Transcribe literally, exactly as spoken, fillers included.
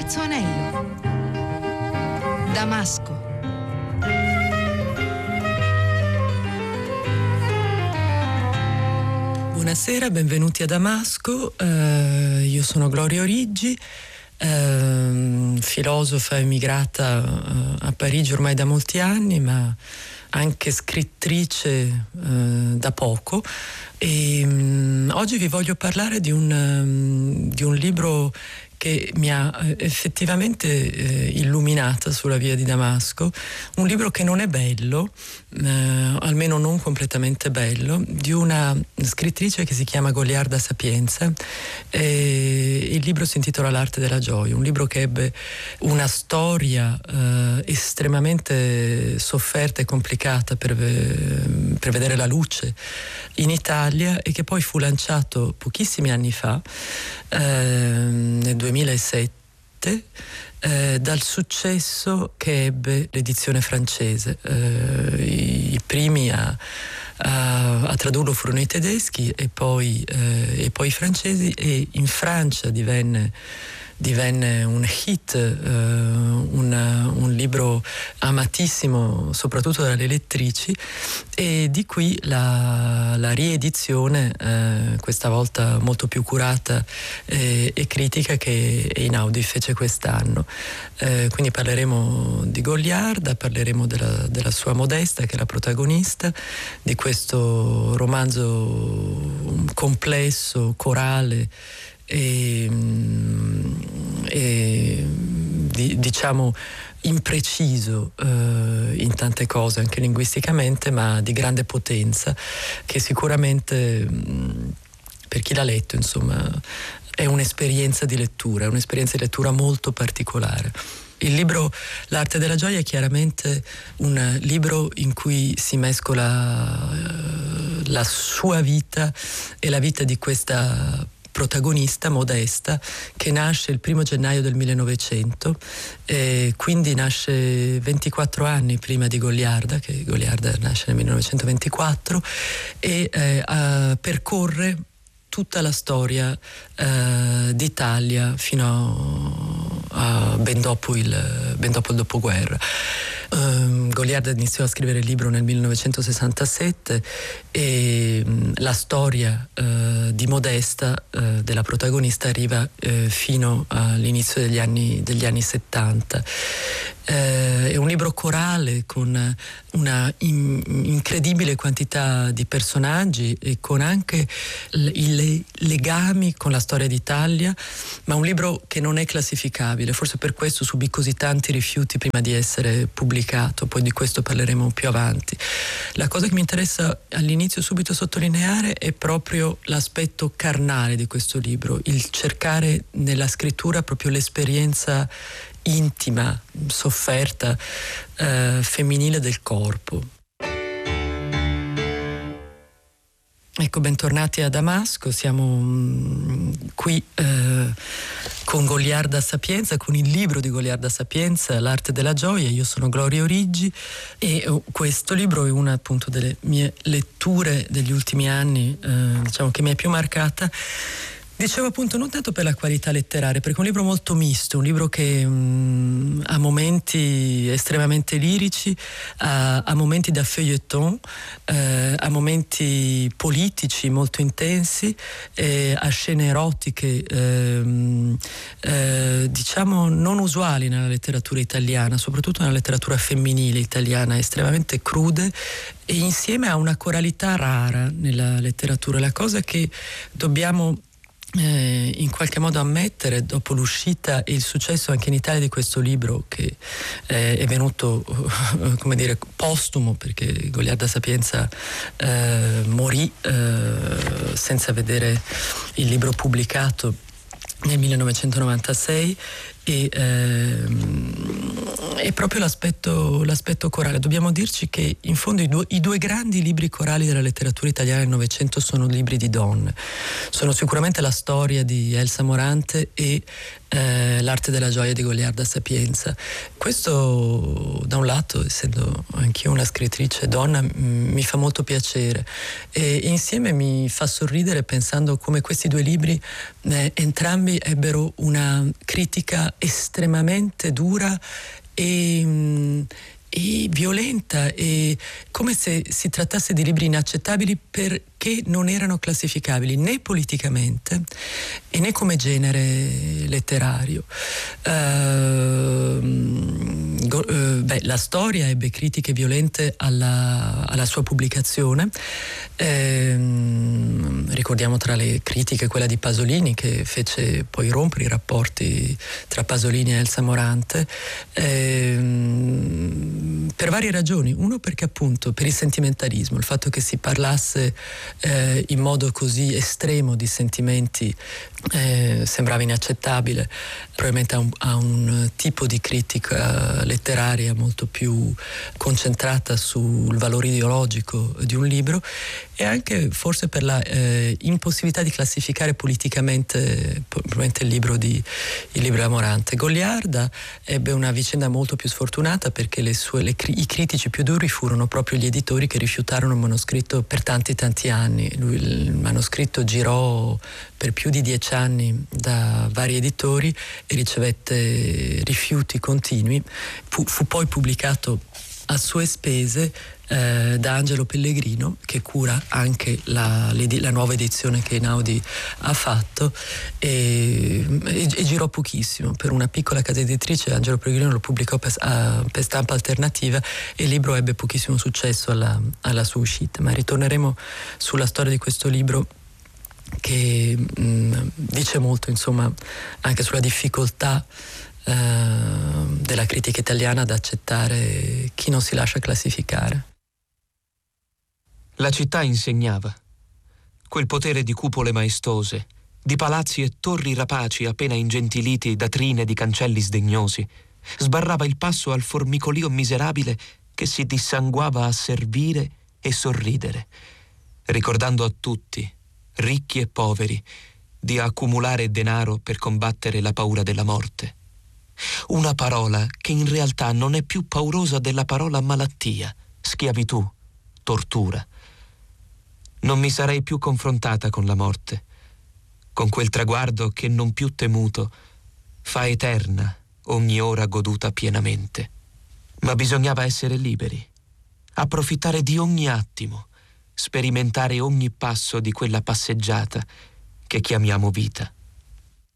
Terzo anello. Damasco. Buonasera, benvenuti a Damasco. Uh, io sono Gloria Origgi, uh, filosofa emigrata uh, a Parigi ormai da molti anni, ma anche scrittrice uh, da poco. E um, oggi vi voglio parlare di un, um, di un libro che mi ha effettivamente eh, illuminata sulla via di Damasco, un libro che non è bello, eh, almeno non completamente bello, di una scrittrice che si chiama Goliarda Sapienza. E il libro si intitola L'arte della gioia, un libro che ebbe una storia eh, estremamente sofferta e complicata per, per vedere la luce in Italia, e che poi fu lanciato pochissimi anni fa, eh, nel duemilasette, eh, dal successo che ebbe l'edizione francese. Eh, i, i primi a, a, a tradurlo furono i tedeschi e poi, eh, e poi i francesi, e in Francia divenne divenne un hit, eh, un, un libro amatissimo soprattutto dalle lettrici, e di qui la, la riedizione, eh, questa volta molto più curata eh, e critica, che Einaudi fece quest'anno. Eh, quindi parleremo di Goliarda, parleremo della, della sua Modesta, che è la protagonista di questo romanzo complesso, corale e, e diciamo impreciso eh, in tante cose, anche linguisticamente, ma di grande potenza, che sicuramente mh, per chi l'ha letto, insomma, è un'esperienza di lettura, è un'esperienza di lettura molto particolare. Il libro L'arte della gioia è chiaramente un libro in cui si mescola eh, la sua vita e la vita di questa protagonista, Modesta, che nasce il primo gennaio del millenovecento, e quindi nasce ventiquattro anni prima di Goliarda, che Goliarda nasce nel millenovecentoventiquattro, e eh, uh, percorre tutta la storia eh, d'Italia fino a, a ben dopo il, ben dopo il dopoguerra. Um, Goliarda iniziò a scrivere il libro nel millenovecentosessantasette, e um, la storia uh, di Modesta, uh, della protagonista, arriva uh, fino all'inizio degli anni, degli anni settanta. Uh, è un libro corale con una in, incredibile quantità di personaggi e con anche l- i legami con la storia d'Italia, ma un libro che non è classificabile. Forse per questo subì così tanti rifiuti prima di essere pubblicato, poi di questo parleremo più avanti. La cosa che mi interessa all'inizio subito sottolineare è proprio l'aspetto carnale di questo libro, il cercare nella scrittura proprio l'esperienza intima, sofferta, eh, femminile del corpo. Ecco, bentornati a Damasco, siamo mh, qui eh, con Goliarda Sapienza, con il libro di Goliarda Sapienza, L'arte della gioia. Io sono Gloria Origgi, e oh, questo libro è una appunto delle mie letture degli ultimi anni, eh, diciamo che mi è più marcata. Dicevo appunto non tanto per la qualità letteraria, perché è un libro molto misto, un libro che mh, ha momenti estremamente lirici, ha, ha momenti da feuilleton, eh, ha momenti politici molto intensi, eh, ha scene erotiche, eh, eh, diciamo non usuali nella letteratura italiana, soprattutto nella letteratura femminile italiana, estremamente crude, e insieme a una coralità rara nella letteratura. La cosa che dobbiamo Eh, in qualche modo ammettere, dopo l'uscita e il successo anche in Italia di questo libro, che eh, è venuto eh, come dire postumo, perché Goliarda Sapienza eh, morì eh, senza vedere il libro pubblicato nel millenovecentonovantasei, e, ehm, è proprio l'aspetto, l'aspetto corale. Dobbiamo dirci che in fondo i due, i due grandi libri corali della letteratura italiana del Novecento sono libri di donne. Sono sicuramente la storia di Elsa Morante e eh, L'arte della gioia di Goliarda Sapienza. Questo da un lato, essendo anch'io una scrittrice donna, m- mi fa molto piacere, e insieme mi fa sorridere pensando come questi due libri eh, entrambi ebbero una critica estremamente dura e, mh, e violenta, e come se si trattasse di libri inaccettabili perché non erano classificabili né politicamente e né come genere letterario. Uh, go, uh, beh, la storia ebbe critiche violente alla, alla sua pubblicazione. Uh, ricordiamo tra le critiche quella di Pasolini, che fece poi rompere i rapporti tra Pasolini e Elsa Morante, uh, per varie ragioni. Uno, perché appunto per il sentimentalismo, il fatto che si parlasse eh, in modo così estremo di sentimenti eh, sembrava inaccettabile, probabilmente a un, a un tipo di critica letteraria molto più concentrata sul valore ideologico di un libro, e anche forse per la eh, impossibilità di classificare politicamente probabilmente il libro di il libro di Morante. Goliarda ebbe una vicenda molto più sfortunata, perché le sue, le, i critici più duri furono proprio gli editori, che rifiutarono il manoscritto per tanti tanti anni. Lui, il manoscritto girò per più di dieci anni da vari editori e ricevette rifiuti continui. Fu, fu poi pubblicato a sue spese eh, da Angelo Pellegrino, che cura anche la, la nuova edizione che Einaudi ha fatto, e, e, e girò pochissimo. Per una piccola casa editrice Angelo Pellegrino lo pubblicò per, a, per Stampa Alternativa, e il libro ebbe pochissimo successo alla, alla sua uscita. Ma ritorneremo sulla storia di questo libro, che mh, dice molto, insomma, anche sulla difficoltà uh, della critica italiana ad accettare chi non si lascia classificare. La città insegnava. Quel potere di cupole maestose, di palazzi e torri rapaci appena ingentiliti da trine di cancelli sdegnosi, sbarrava il passo al formicolio miserabile che si dissanguava a servire e sorridere, ricordando a tutti, ricchi e poveri, di accumulare denaro per combattere la paura della morte. Una parola che in realtà non è più paurosa della parola malattia, schiavitù, tortura. Non mi sarei più confrontata con la morte, con quel traguardo che non più temuto fa eterna ogni ora goduta pienamente. Ma bisognava essere liberi, approfittare di ogni attimo, sperimentare ogni passo di quella passeggiata che chiamiamo vita.